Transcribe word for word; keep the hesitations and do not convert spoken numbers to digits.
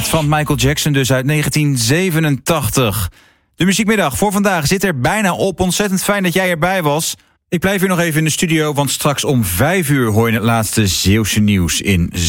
Bad van Michael Jackson dus uit negentien zevenentachtig. De muziekmiddag voor vandaag zit er bijna op. Ontzettend fijn dat jij erbij was. Ik blijf hier nog even in de studio, want straks om vijf uur hoor je het laatste Zeeuwse nieuws in